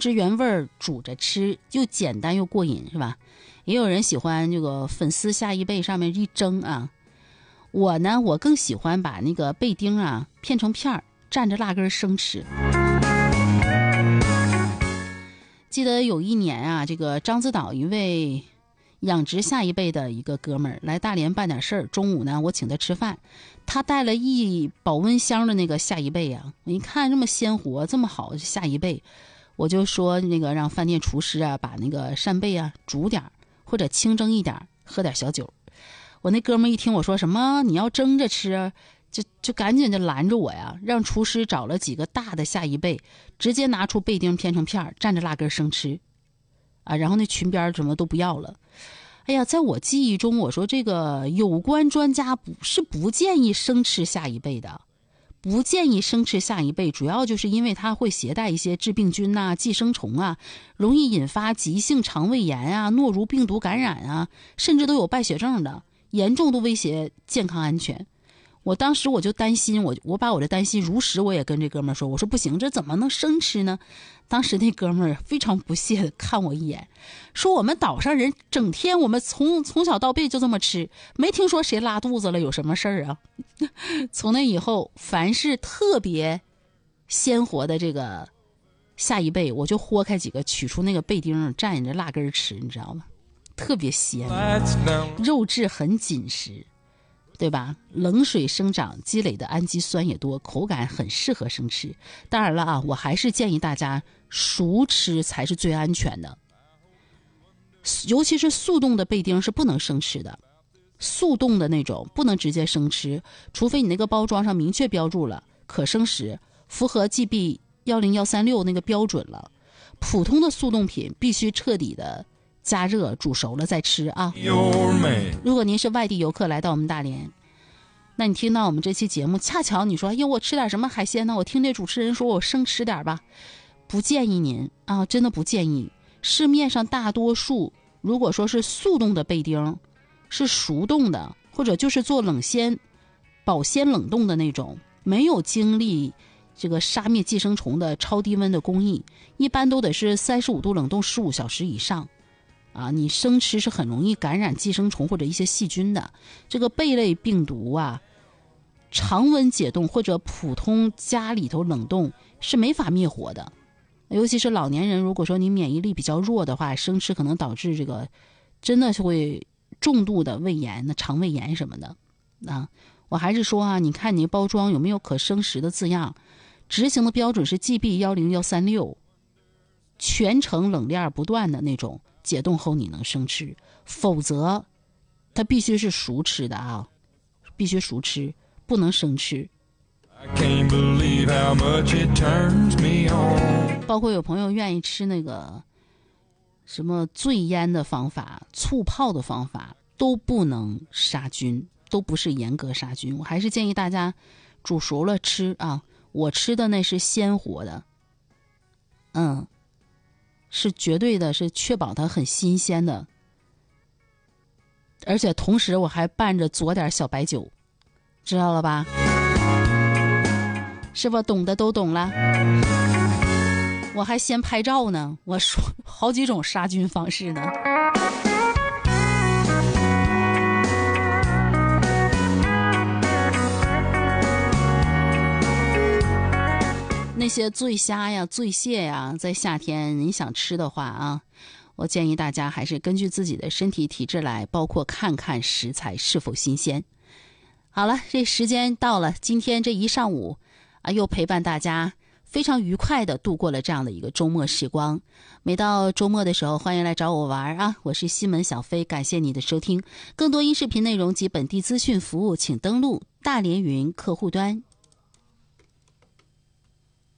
汁原味煮着吃，又简单又过瘾，是吧？也有人喜欢这个粉丝下一贝上面一蒸啊。我呢，我更喜欢把那个贝丁啊片成片儿，蘸着辣根生吃。记得有一年啊，这个獐子岛一位养殖下一辈的一个哥们儿来大连办点事儿，中午呢我请他吃饭，他带了一保温箱的那个下一辈啊，我一看这么鲜活这么好下一辈，我就说那个让饭店厨师啊把那个扇贝啊煮点或者清蒸一点，喝点小酒。我那哥们一听我说什么你要蒸着吃，就赶紧就拦着我呀，让厨师找了几个大的下一贝，直接拿出贝丁片成片，蘸着辣根生吃啊，然后那裙边什么都不要了。哎呀，在我记忆中，我说这个有关专家不建议生吃下一贝的，不建议生吃下一贝，主要就是因为它会携带一些致病菌啊、寄生虫啊，容易引发急性肠胃炎啊、诺如病毒感染啊，甚至都有败血症的，严重都威胁健康安全。我当时我就担心，我把我的担心如实我也跟这哥们说，我说不行，这怎么能生吃呢？当时那哥们非常不屑的看我一眼，说我们岛上人整天我们从小到辈就这么吃，没听说谁拉肚子了有什么事儿啊。从那以后，凡是特别鲜活的这个下一贝，我就豁开几个，取出那个贝丁蘸着辣根吃，你知道吗？特别鲜，肉质很紧实，对吧？冷水生长，积累的氨基酸也多，口感很适合生吃。当然了啊，我还是建议大家熟吃才是最安全的，尤其是速冻的贝丁是不能生吃的，速冻的那种不能直接生吃，除非你那个包装上明确标注了可生食，符合 GB10136 那个标准了。普通的速冻品必须彻底的加热煮熟了再吃啊！如果您是外地游客来到我们大连，那你听到我们这期节目，恰巧你说哎呦我吃点什么海鲜呢？我听这主持人说我生吃点吧，不建议您啊，真的不建议。市面上大多数如果说是速冻的贝丁，是熟冻的，或者就是做保鲜冷冻的那种，没有经历这个杀灭寄生虫的超低温的工艺，一般都得是35度冷冻15小时以上。啊，你生吃是很容易感染寄生虫或者一些细菌的。这个贝类病毒啊，常温解冻或者普通家里头冷冻是没法灭活的。尤其是老年人，如果说你免疫力比较弱的话，生吃可能导致这个真的是会重度的胃炎、肠胃炎什么的啊。我还是说啊，你看你包装有没有可生食的字样，执行的标准是 GB10136，全程冷链不断的那种。解冻后你能生吃，否则它必须是熟吃的啊，必须熟吃，不能生吃。包括有朋友愿意吃那个什么醉腌的方法、醋泡的方法，都不能杀菌，都不是严格杀菌。我还是建议大家煮熟了吃啊。我吃的那是鲜活的，是绝对的，是确保它很新鲜的，而且同时我还伴着佐点小白酒，知道了吧？是不懂的都懂了？我还先拍照呢，我说好几种杀菌方式呢。那些醉虾呀、醉蟹呀，在夏天你想吃的话啊，我建议大家还是根据自己的身体体质来，包括看看食材是否新鲜。好了，这时间到了，今天这一上午啊，又陪伴大家非常愉快的度过了这样的一个周末时光。每到周末的时候，欢迎来找我玩啊！我是西门小飞，感谢你的收听。更多音视频内容及本地资讯服务，请登录大连云客户端。